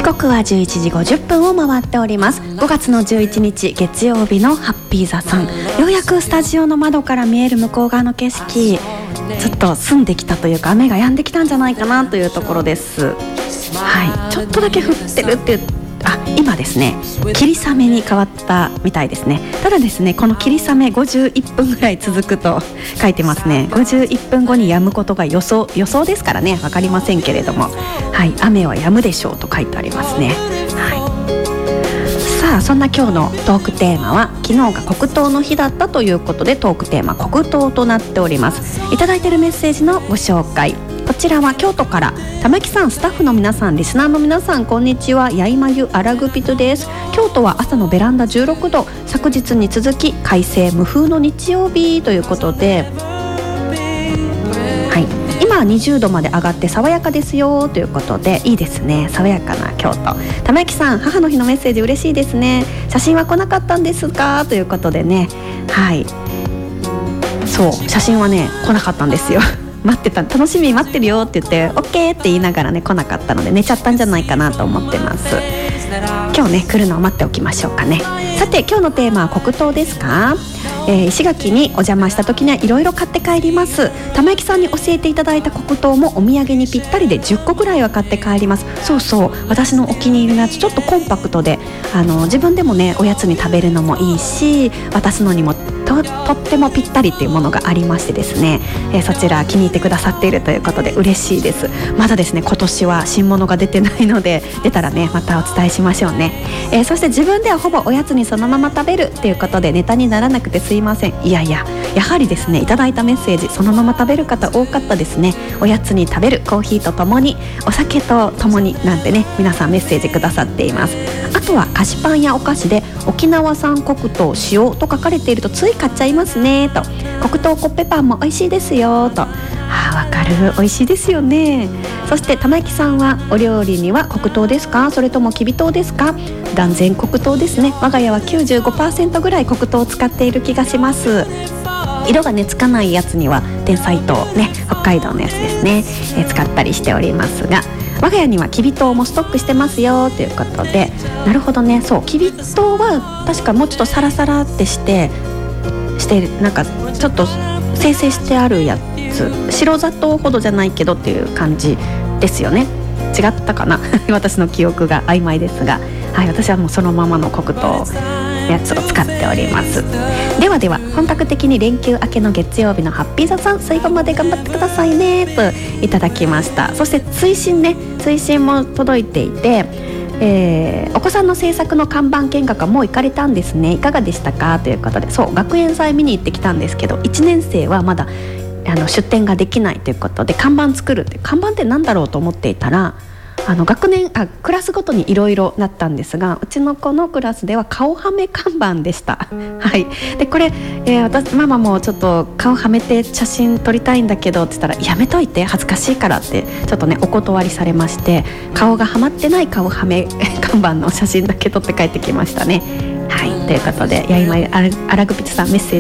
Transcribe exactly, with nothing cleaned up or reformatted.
刻はじゅういちじごじゅっぷんを回っております。ごがつのじゅういちにち月曜日のハッピー座さん、ようやくスタジオの窓から見える向こう側の景色、ちょっと澄んできたというか雨が止んできたんじゃないかなというところです。はい、ちょっとだけ降ってるっていう、あ、今ですね霧雨に変わったみたいですね。ただですね、この霧雨ごじゅういっぷんぐらい続くと書いてますね。ごじゅういっぷんごに止むことが予想予想ですからね、分かりませんけれども、はい、雨は止むでしょうと書いてありますね。はい、さあそんな今日のトークテーマは、昨日が黒糖の日だったということで、トークテーマ黒糖となっております。いただいているメッセージのご紹介、こちらは京都から玉木さん、スタッフの皆さん、リスナーの皆さん、こんにちは。やいまゆアラグピトです。京都は朝のベランダじゅうろくど、昨日に続き快晴無風の日曜日ということで、はい、今はにじゅうどまで上がって爽やかですよということで、いいですね、爽やかな京都。玉木さん、母の日のメッセージ嬉しいですね。写真は来なかったんですかということでね、はい、そう、写真はね来なかったんですよ。待ってた、楽しみ待ってるよって言って オーケー って言いながらね来なかったので、寝ちゃったんじゃないかなと思ってます。今日ね来るのを待っておきましょうかね。さて今日のテーマは黒糖ですか。えー、石垣にお邪魔した時にはいろいろ買って帰ります。玉木さんに教えていただいた黒糖もお土産にぴったりでじゅっこぐらいは買って帰ります。そうそう、私のお気に入りのやつ、ちょっとコンパクトで、あの自分でもねおやつに食べるのもいいし、渡すのにもと, とってもぴったりっていうものがありましてですね、えー、そちら気に入ってくださっているということで嬉しいです。まだですね今年は新物が出てないので、出たらねまたお伝えしましょうね。えー、そして自分ではほぼおやつにそのまま食べるということでネタにならなくてすいません。いやいや、やはりですねいただいたメッセージ、そのまま食べる方多かったですね。おやつに食べる、コーヒーとともに、お酒とともになんてね、皆さんメッセージくださっています。あとは菓子パンやお菓子で沖縄産黒糖使用と書かれているとつい買っちゃいますねと。黒糖コッペパンも美味しいですよと。ああ、わかる、美味しいですよね。そして玉木さんはお料理には黒糖ですか、それともきび糖ですか。断然黒糖ですね。我が家は きゅうじゅうごパーセント ぐらい黒糖を使っている気がします。色がねつかないやつには天才糖ね、北海道のやつですね、えー、使ったりしておりますが、我が家にはきび糖もストックしてますよということで、なるほどね。そう、きび糖は確かもうちょっとサラサラってしてしてなんかちょっと精製してあるやつ、白砂糖ほどじゃないけどっていう感じですよね。違ったかな私の記憶が曖昧ですが、はい、私はもうそのままの黒糖やつを使っております。ではでは、本格的に連休明けの月曜日のハッピー座さん、最後まで頑張ってくださいねといただきました。そして追伸ね、追伸も届いていて、えー、お子さんの制作の看板見学はもう行かれたんですね、いかがでしたかということで、そう、学園祭見に行ってきたんですけど、いちねん生はまだあの出展ができないということで、看板作るって、看板ってなんだろうと思っていたら、あの学年あクラスごとにいろいろなったんですが、うちの子のクラスでは顔はめ看板でした。はい、でこれ、えー、私ママもちょっと顔はめて写真撮りたいんだけどって言ったら、やめといて恥ずかしいからってちょっとねお断りされまして、顔がはまってない顔はめ看板の写真だけ撮って帰ってきましたね。はい、ということで、やいまいアラグピツさん、メッセージ